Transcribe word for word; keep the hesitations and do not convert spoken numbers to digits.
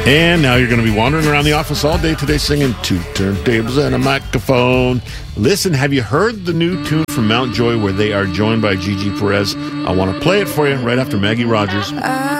And now you're going to be wandering around the office all day today singing two turntables and a microphone. Listen, have you heard the new tune from Mount Joy where they are joined by Gigi Perez? I want to play it for you right after Maggie Rogers.